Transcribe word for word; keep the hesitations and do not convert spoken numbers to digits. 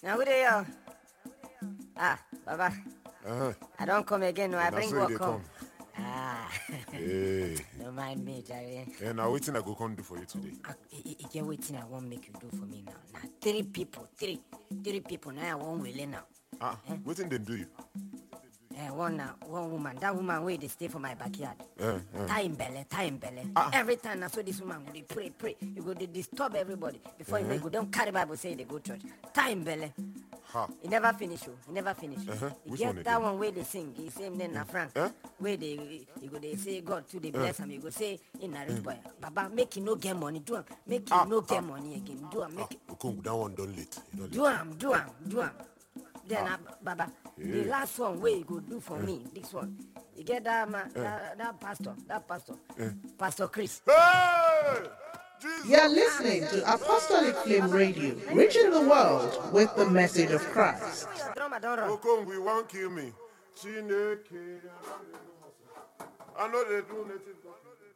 Now who they are? Ah, Baba. Uh-huh. I don't come again, no. I Na bring so you work dey come. come. Ah, Hey. don't mind me, Jerry. And now waiting I go come do for you today. You get waiting I won't make you do for me now. Now, three people, three, three people now I won't will now. Ah, waiting then do you? Eh, one now, one woman. That woman where they stay for my backyard. Uh, uh. Time belly, time belly. Ah. Every time I saw this woman, go they pray, pray. You go they disturb everybody before you make go. Don't carry Bible say they go church. Time belly. Ha. He never finish you. He never finish. Uh-huh. You Which get one that again? one where they sing. He same name na Frank. Eh? Where they you go they say God to the bless him. You go say in a rich boy. Baba make you no get money. Do am. Make you Ah, no get ah. money again. Do am. Make Ah, Okong, that one done late. You don't do am. Do am. Do am. Then ah. Baba, the Yeah. last one where you go do for me. This one. You get that man, that, that pastor, that pastor, Pastor Chris. Hey! Jesus! You're listening to Apostolic Flame Radio, reaching the world with the message of Christ. Your drummer don't run. Okong, we won't kill me. Chineke. I know they do native.